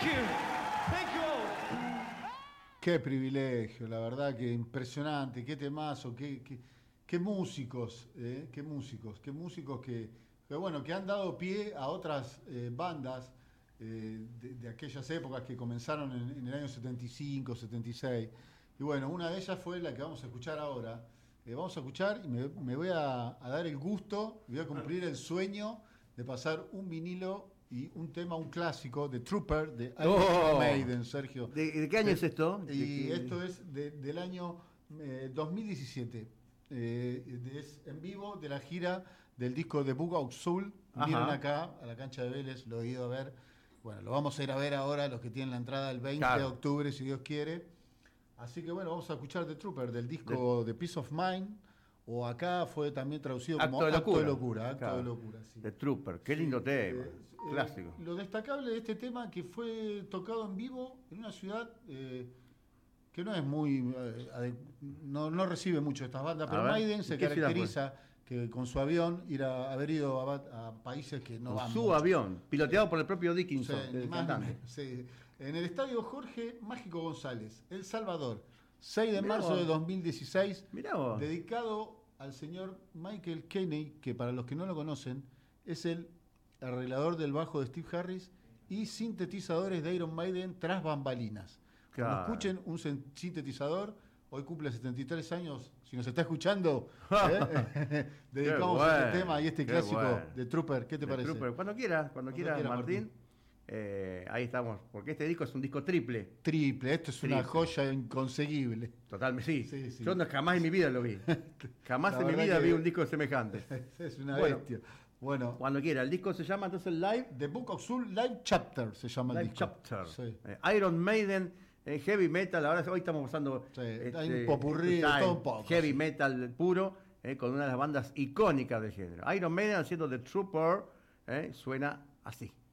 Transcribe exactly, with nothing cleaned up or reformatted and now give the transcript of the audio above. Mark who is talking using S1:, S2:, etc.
S1: you. Thank you all.
S2: Qué privilegio, la verdad que impresionante, qué temazo, qué, qué, qué músicos, eh, qué músicos, qué músicos que, que, bueno, que han dado pie a otras eh, bandas eh, de, de aquellas épocas que comenzaron en, en el año setenta y cinco, setenta y seis. Y bueno, una de ellas fue la que vamos a escuchar ahora. Eh, vamos a escuchar y me, me voy a, a dar el gusto, voy a cumplir el sueño de pasar un vinilo y un tema, un clásico de Trooper, de Iron
S3: Oh.
S2: Maiden, Sergio.
S3: ¿De, de qué año es esto? ¿De
S2: Y
S3: qué?
S2: esto es de- del año eh, dos mil diecisiete. Eh, es en vivo de la gira del disco de Book of Soul.
S3: Ajá.
S2: Vienen acá a la cancha de Vélez, lo he ido a ver. Bueno, lo vamos a ir a ver ahora, los que tienen la entrada el veinte
S3: Claro.
S2: de octubre, si Dios quiere. Así que bueno, vamos a escuchar The Trooper del disco de Peace of Mind, o acá fue también traducido como
S3: Acto de
S2: Acto
S3: locura.
S2: de Locura. Acto
S3: Claro.
S2: de locura, sí.
S3: The Trooper, qué lindo tema,
S2: Eh, eh,
S3: clásico.
S2: Lo destacable de este tema que fue tocado en vivo en una ciudad eh, que no es muy eh, ade- no, no recibe mucho estas bandas,
S3: A
S2: pero
S3: ver,
S2: Maiden se
S3: ¿qué ciudad
S2: caracteriza que con su avión ir a haber ido a, ba- a países que no
S3: Con
S2: van
S3: su
S2: mucho.
S3: avión, piloteado por el propio
S2: Sí,
S3: Dickinson,
S2: ni
S3: el
S2: más ni
S3: cantante.
S2: menos, sí. En el estadio Jorge Mágico González, El Salvador, seis de
S3: Mirá
S2: marzo
S3: vos.
S2: de dos mil dieciséis,
S3: Mirá vos.
S2: dedicado al señor Michael Kenney, que para los que no lo conocen, es el arreglador del bajo de Steve Harris y sintetizadores de Iron Maiden tras bambalinas. Cuando
S3: Claro.
S2: escuchen un sen- sintetizador, hoy cumple setenta y tres años, si nos está escuchando, ¿eh? dedicamos
S3: Qué
S2: este
S3: bueno,
S2: tema y este
S3: qué
S2: clásico
S3: bueno.
S2: de Trooper. ¿Qué te
S3: The
S2: parece?
S3: Trooper. Cuando quieras, cuando,
S2: Cuando
S3: quieras,
S2: quiera,
S3: Martín.
S2: Martín.
S3: Eh, ahí estamos, porque este disco es un disco triple.
S2: Triple, esto es una
S3: Triple.
S2: joya inconseguible.
S3: Totalmente, sí.
S2: Sí, sí.
S3: Yo no- jamás en mi vida lo vi. Jamás
S2: La
S3: en mi
S2: verdad
S3: vida
S2: que-
S3: vi un disco semejante.
S2: Es una
S3: Bueno.
S2: bestia. Bueno,
S3: Cuando quiera. El disco se llama entonces Live,
S2: The Book of Soul Live Chapter se llama el
S3: Live
S2: disco.
S3: Chapter.
S2: Sí.
S3: Eh, Iron Maiden, eh, heavy metal. Ahora hoy estamos pasando
S2: Sí, hay un popurrí de
S3: está
S2: todo
S3: en
S2: un poco,
S3: heavy
S2: sí.
S3: metal puro, eh, con una de las bandas icónicas del género. Iron Maiden haciendo The Trooper, eh, suena así.